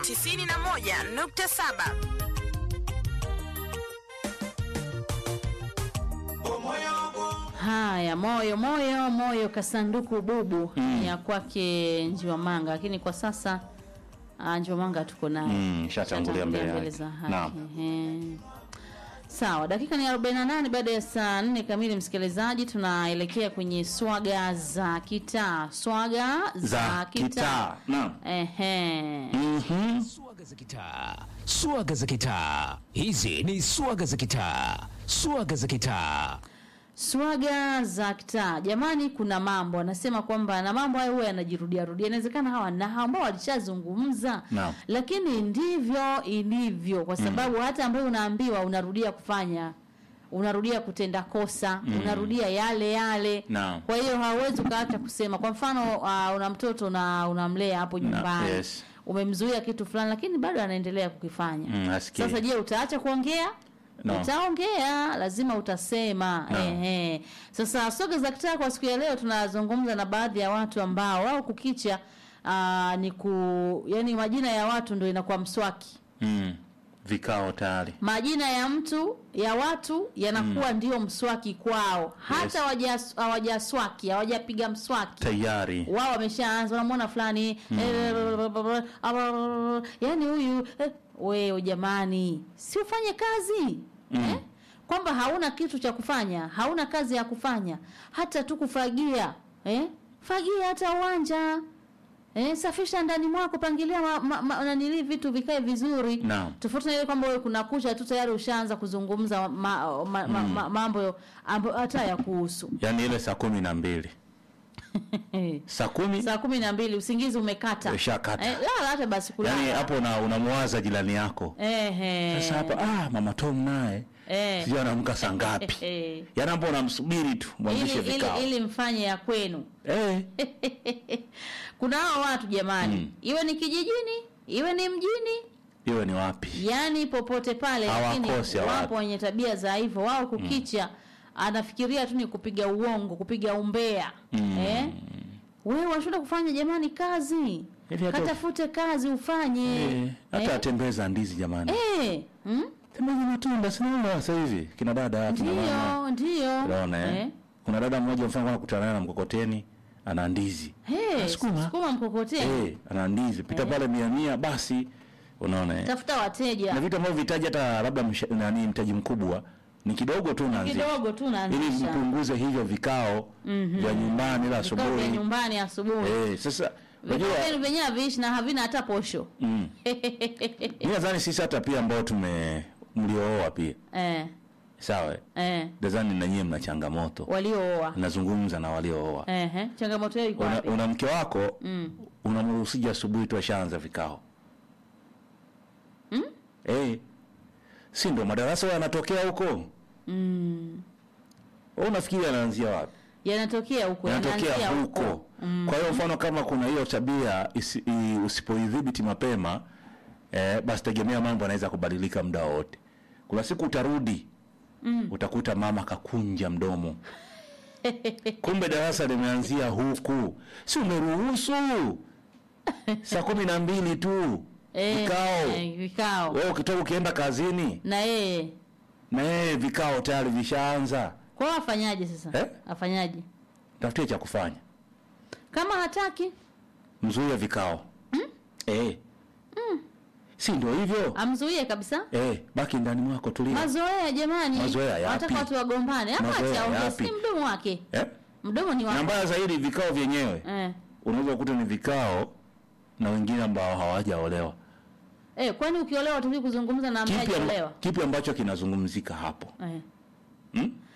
91.7. Haya, moyo kasanduku bubu ya kwake Njiwamanga, lakini kwa sasa Njiwamanga tuko naye. Shatangulia mbele za haki. Sawa, dakika ni 48 baada ya saa 4 kamili, msikilizaji, tunaelekea kwenye swaga za kitaa. Swaga za kitaa. Naam. Swaga za kitaa. Swaga za kitaa. Hizi ni swaga za kitaa. Swaga za kitaa. Swaga za kitaa. Jamani, kuna mambo anasema kwamba na mambo hayo huwa yanajirudia. Inawezekana hawa na ambao walishazungumza. No. Lakini ndivyo ilivyo kwa sababu hata ambayo unaambiwa unarudia kufanya, unarudia kutenda kosa, unarudia yale. No. Kwa hiyo hauwezi ukaacha kusema. Kwa mfano una mtoto na unamlea hapo nyumbani. Yes. Umemzuia kitu fulani lakini bado anaendelea kukifanya. Sasa je, utaacha kuongea? No. Utaongea, lazima utasema. No. Sasa soga za kitaa kwa siku ya leo tunazungumza na baadhi ya watu ambao wao kukicha yani majina ya watu ndio inakuwa mswaki. Vikao tayari. Majina ya watu yanakuwa ndio mswaki kwao. Hata hawajaswaki, hawajapiga mswaki. Tayari. Wao wameshaanza wanamuona fulani yani huyu wewe jamani, si ufanye kazi. Kwamba hauna kitu cha kufanya, hauna kazi ya kufanya, hata tu kufagia. Fagia hata uwanja. Safisha ndani mwako, pangilia nanili vitu vikae vizuri. No. Tofauti na ile kwamba wewe kuna kucha tu tayari ushaanza kuzungumza mambo hata ya kuhusu. Yaani ile saa 12. Saa 12 usingizi umekata. Ushakata. Lala hata basi kulala. Yaani hapo unamwaza jirani yako. Sasa hapa mama Tom naye. Sio anaamka saa ngapi? Yaani hapo unamsubiri tu mwanzishe vikao. Ili mfanye ya kwenu. Kuna hao watu jamani. Iwe ni kijijini, iwe ni mjini, iwe ni wapi. Yaani popote pale, lakini wapo wenye tabia za hivyo. Wao kukicha anafikiria tu ni kupiga uongo, kupiga umbea. Wewe unashinda kufanya jamani kazi. Katafute kazi ufanye. Hata atembeza ndizi jamani. Tembeza matunda sina sasa hivi. Kina dada kina mama. Ndio. Unaona Kuna dada mmoja mfano anakutana na mkokoteni ana ndizi. Sukuma mkokoteni. Ana ndizi. Pita pale 100 basi. Unaona tafuta wateja. Na vitu ambavyo vitaji hata labda mtaji mkubwa ni kidogo tu unaanzisha. Ili mpunguze hivyo vikao vya nyumbani la asubuhi. Vikao vya nyumbani asubuhi. Sasa unajua venyewe viishi na havina hata posho. Mimi nadhani sisi hata pia ambao mliooa pia. Sawa. Nadhani na nyinyi mna changamoto. Waliooa. Nazungumza na waliooa. Changamoto yao iko wapi? Una mke wako, unamruhusia asubuhi tu ashaanza vikao. Si ndo madarasa yanatokea huko? Wewe unafikiri anaanzia wapi? Yanatokea huko, yanatokea huko. Kwa hiyo mfano kama kuna hiyo tabia usipoidhibiti mapema, basi tegemea mambo yanaweza kubadilika muda wote. Kuna siku utarudi, utakuta mama kakunja mdomo. Kumbe darasa limeanzia huku. Si umeruhusu saa 12 tu. Vikao. Wewe ukitoka ukienda kazini na yeye vikao tayari vishaanza. Kwa afanyaje sasa? Afanyaje? Tafutie cha kufanya. Kama hataki mzuie vikao. Si ndio hivyo? Amzuie kabisa? Baki ndani mwako tulia. Mazoea jamani. Mazoea yapi? Hata watu wagombane. Acha aongee, si mdomo wake. Mdomo ni wake. Namba zaidi vikao vyenyewe. Unaweza kukuta ni vikao na wengine ambao hawajaolewa. Kwani ukiolewa tu kuzungumza na ambaye hajaolewa? Kipi ambacho kinazungumzika hapo?